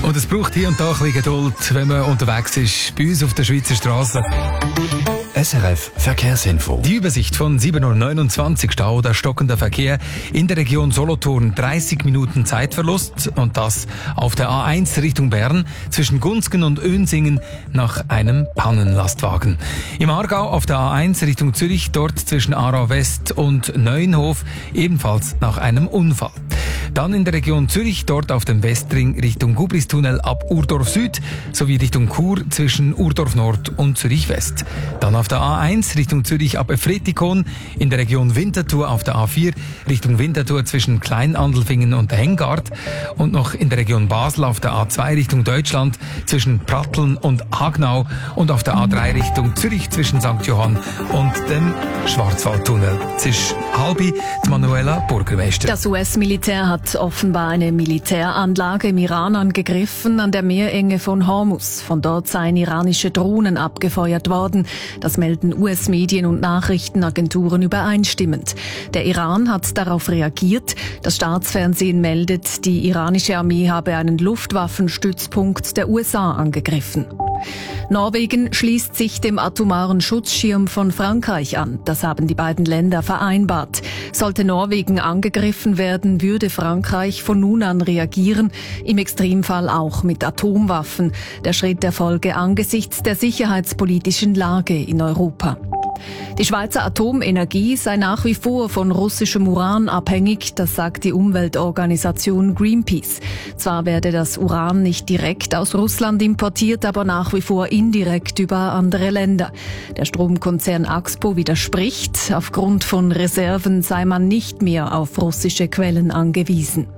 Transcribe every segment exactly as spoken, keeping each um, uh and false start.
Und es braucht hier und da ein bisschen Geduld, wenn man unterwegs ist, bei uns auf der Schweizer Straße. S R F Verkehrsinfo. Die Übersicht von sieben Uhr neunundzwanzig, Stau oder stockender Verkehr in der Region Solothurn, dreißig Minuten Zeitverlust und das auf der A eins Richtung Bern zwischen Gunzgen und Önsingen nach einem Pannenlastwagen. Im Aargau auf der A eins Richtung Zürich, dort zwischen Aarau West und Neuenhof ebenfalls nach einem Unfall. Dann in der Region Zürich, dort auf dem Westring Richtung Gubristunnel ab Urdorf Süd sowie Richtung Chur zwischen Urdorf Nord und Zürich West. Dann auf der A eins Richtung Zürich ab Efretikon, in der Region Winterthur auf der A vier Richtung Winterthur zwischen Kleinandelfingen und Hengard und noch in der Region Basel auf der A zwei Richtung Deutschland zwischen Pratteln und Hagnau und auf der A drei Richtung Zürich zwischen Sankt Johann und dem Schwarzwaldtunnel. Es ist halbi, die Manuela Burgermeister. Das U S-Militär hat offenbar eine Militäranlage im Iran angegriffen an der Meerenge von Hormuz. Von dort seien iranische Drohnen abgefeuert worden. Das melden U S-Medien und Nachrichtenagenturen übereinstimmend. Der Iran hat darauf reagiert. Das Staatsfernsehen meldet, die iranische Armee habe einen Luftwaffenstützpunkt der U S A angegriffen. Norwegen schließt sich dem atomaren Schutzschirm von Frankreich an. Das haben die beiden Länder vereinbart. Sollte Norwegen angegriffen werden, würde Frankreich von nun an reagieren, im Extremfall auch mit Atomwaffen. Der Schritt erfolge angesichts der sicherheitspolitischen Lage in Europa. Die Schweizer Atomenergie sei nach wie vor von russischem Uran abhängig, das sagt die Umweltorganisation Greenpeace. Zwar werde das Uran nicht direkt aus Russland importiert, aber nach wie vor indirekt über andere Länder. Der Stromkonzern Axpo widerspricht, aufgrund von Reserven sei man nicht mehr auf russische Quellen angewiesen.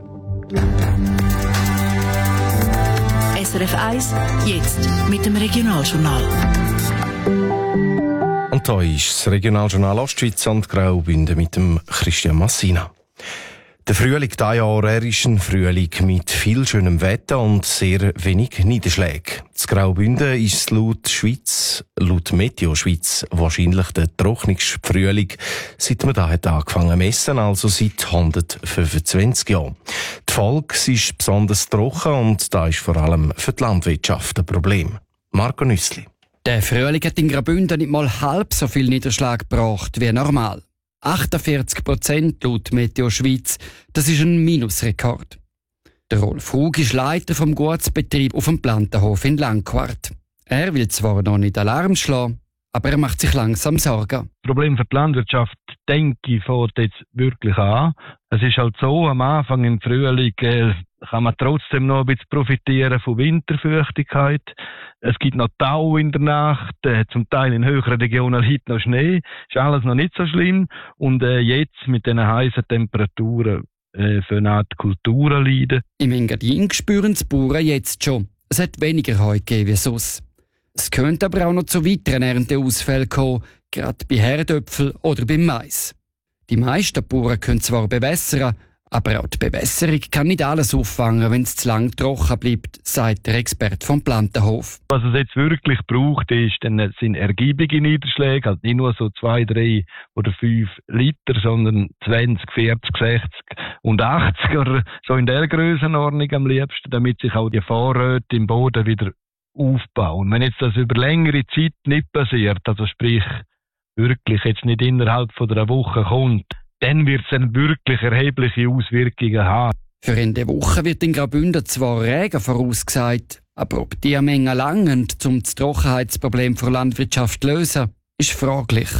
S R F eins, jetzt mit dem Regionaljournal. Und da ist das Regionaljournal Ostschweiz und Graubünden mit dem Christian Massina. Der Frühling dieses Jahr, er ist ein Frühling mit viel schönem Wetter und sehr wenig Niederschlägen. Das Graubünden ist laut Schweiz, laut Meteo Schweiz, wahrscheinlich der trockenste Frühling, seit man da hat angefangen zu messen, also seit hundertfünfundzwanzig Jahren. Die Folge ist besonders trocken und da ist vor allem für die Landwirtschaft ein Problem. Marco Nüssli. Der Frühling hat in Graubünden nicht mal halb so viel Niederschlag gebracht wie normal. achtundvierzig Prozent laut Meteo Schweiz, das ist ein Minusrekord. Der Rolf Hug ist Leiter vom Gutsbetrieb auf dem Plantenhof in Langquart. Er will zwar noch nicht Alarm schlagen, aber er macht sich langsam Sorgen. Das Problem für die Landwirtschaft, denke ich, fängt jetzt wirklich an. Es ist halt so, am Anfang im Frühling äh, kann man trotzdem noch ein bisschen profitieren von Winterfeuchtigkeit. Es gibt noch Tau in der Nacht, äh, zum Teil in höheren Regionen liegt noch Schnee. Ist alles noch nicht so schlimm. Und äh, jetzt mit diesen heißen Temperaturen äh, für eine Art Kulturen leiden. Im Engadin spüren die Bauern jetzt schon. Es hat weniger Heu gegeben wie sonst. Es könnte aber auch noch zu weiteren Ernteausfällen kommen, gerade bei Herdöpfel oder beim Mais. Die meisten Bauern können zwar bewässern, aber auch die Bewässerung kann nicht alles auffangen, wenn es zu lang trocken bleibt, sagt der Experte vom Plantenhof. Was es jetzt wirklich braucht, ist, dann sind ergiebige Niederschläge, also nicht nur so zwei, drei oder fünf Liter, sondern zwanzig, vierzig, sechzig und achtzig oder so in der Grössenordnung am liebsten, damit sich auch die Vorräte im Boden wieder aufbauen. Wenn jetzt das über längere Zeit nicht passiert, also sprich wirklich jetzt nicht innerhalb von einer Woche kommt, dann wird es dann wirklich erhebliche Auswirkungen haben. Für Ende Woche wird in Graubünden zwar Regen vorausgesagt, aber ob die Menge langen, um das Trockenheitsproblem der Landwirtschaft zu lösen, ist fraglich.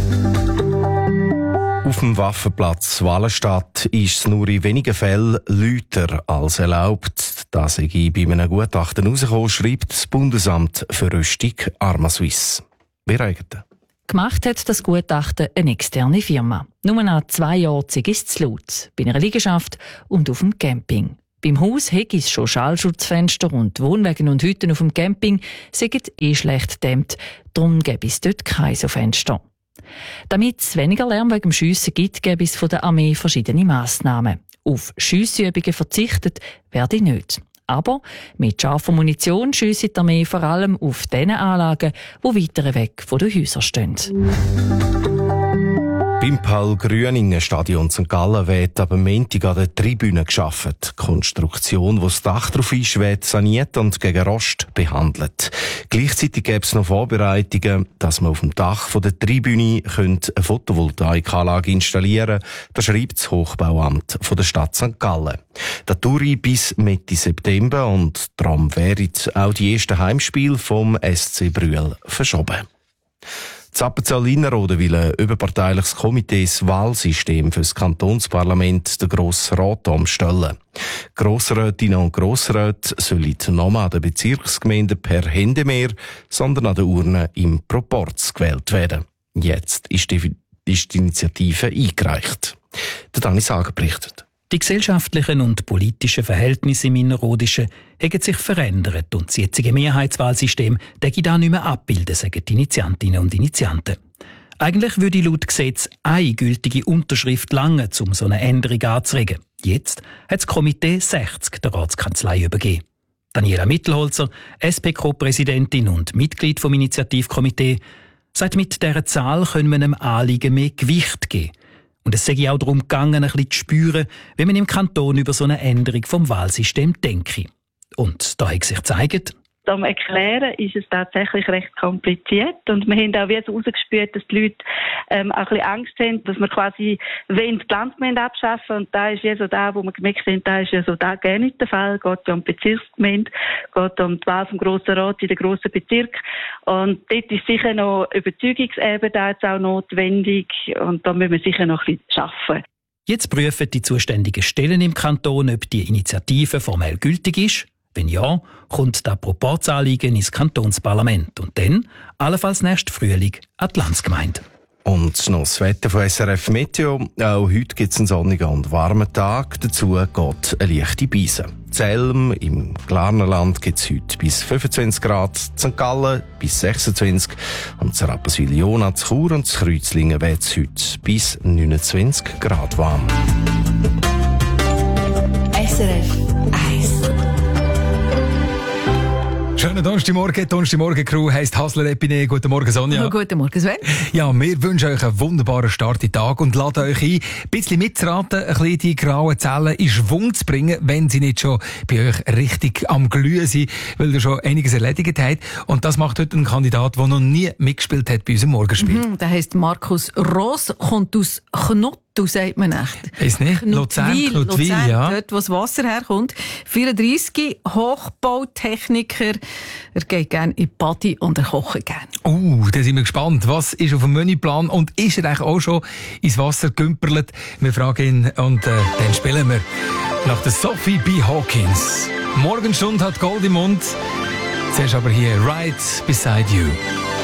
Auf dem Waffenplatz Wallenstadt ist es nur in wenigen Fällen lauter als erlaubt. Das sei bei einem Gutachten herausgekommen, schreibt das Bundesamt für Rüstung Arma-Suisse. Wer eigentlich? Gemacht hat das Gutachten eine externe Firma. Nur nach zwei Jahren ist es zu laut. Bei einer Liegenschaft und auf dem Camping. Beim Haus hätte es schon Schallschutzfenster und Wohnwagen und Hütten auf dem Camping sind eh schlecht gedämmt. Darum gäbe es dort keine so Fenster. Damit es weniger Lärm wegen dem Schiessen gibt, gäbe es von der Armee verschiedene Massnahmen. Auf Schiessübungen verzichtet werde nicht. Aber mit scharfer Munition schiesse die Armee vor allem auf den Anlagen, die weiter weg von den Häusern stehen. Bei Im Paul-Grüningen-Stadion Sankt Gallen wird ab Montag an der Tribüne geschaffen. Die Konstruktion, wo das Dach drauf ist, wird saniert und gegen Rost behandelt. Gleichzeitig gäbe es noch Vorbereitungen, dass man auf dem Dach von der Tribüne eine Photovoltaikanlage installieren könnte. Das schreibt das Hochbauamt von der Stadt Sankt Gallen. Das dauert bis Mitte September und darum werden auch die ersten Heimspiele vom S C Brüel verschoben. Das Appenzell-Innerrhoden will ein überparteiliches Komitee das Wahlsystem für das Kantonsparlament, den Grossen Rat, umstellen. Grossrätinnen und Grossräte sollen nicht mehr an den Bezirksgemeinden per Hände mehr, sondern an den Urnen im Proporz gewählt werden. Jetzt ist die, ist die Initiative eingereicht. Der Dani Sager berichtet. Die gesellschaftlichen und politischen Verhältnisse im Innerrhodischen haben sich verändert und das jetzige Mehrheitswahlsystem denke da nicht mehr abbilden, sagen die Initiantinnen und Initianten. Eigentlich würde laut Gesetz eine gültige Unterschrift langen, um so eine Änderung anzuregen. Jetzt hat das Komitee sechzig der Ratskanzlei übergeben. Daniela Mittelholzer, S P-Co-Präsidentin und Mitglied vom Initiativkomitee, sagt, mit dieser Zahl können wir einem Anliegen mehr Gewicht geben. Und es sei auch darum gegangen, ein bisschen zu spüren, wie man im Kanton über so eine Änderung vom Wahlsystem denke. Und da hat sich gezeigt, Zum Erklären ist es tatsächlich recht kompliziert und wir haben auch wieder so rausgespürt, dass die Leute ähm, auch ein bisschen Angst haben, dass wir quasi wenn die Landgemeinde abschaffen und da ist ja so da, wo wir gemerkt haben, da ist ja so da gar nicht der Fall, es geht ja um die Bezirksgemeinde, es geht um die Wahl vom Grossen Rat in den grossen Bezirk und dort ist sicher noch Überzeugungsebene da jetzt auch notwendig und da müssen wir sicher noch ein bisschen arbeiten. Jetzt prüfen die zuständigen Stellen im Kanton, ob die Initiative formell gültig ist. Wenn ja, kommt das Proporzanliegen ins Kantonsparlament und dann, allenfalls nächsten Frühling, an die Landsgemeinde. Und noch das Wetter von S R F Meteo. Auch heute gibt es einen sonnigen und warmen Tag. Dazu geht eine leichte Beise. In Elm, im Glarnerland gibt es heute bis fünfundzwanzig Grad, in Sankt Gallen bis sechsundzwanzig und in Rapperswil-Jona, in Chur und in Kreuzlingen wird es heute bis neunundzwanzig Grad warm. S R F eins. Schönen Donnerstagmorgen. Donnerstagmorgen-Crew heisst Hasler Epine. Guten Morgen, Sonja. Oh, guten Morgen, Sven. Ja, wir wünschen euch einen wunderbaren Start in den Tag und laden euch ein, ein bisschen mitzuraten, ein bisschen die grauen Zellen in Schwung zu bringen, wenn sie nicht schon bei euch richtig am Glühen sind, weil ihr schon einiges erledigt habt. Und das macht heute ein Kandidat, der noch nie mitgespielt hat bei unserem Morgenspiel. Mhm, der heisst Markus Ross, kommt aus Knott. Du sagt man echt. Weiss nicht? Luzern, Knutwil, ja. Dort, wo das Wasser herkommt. vierunddreissig, Hochbautechniker. Er geht gerne in die Body und er kocht gerne. Uh, da sind wir gespannt. Was ist auf dem Menüplan und ist er eigentlich auch schon ins Wasser gegümperlt? Wir fragen ihn und äh, dann spielen wir nach der Sophie B. Hawkins. Morgenstunde hat Gold im Mund. Zuerst aber hier Right Beside You.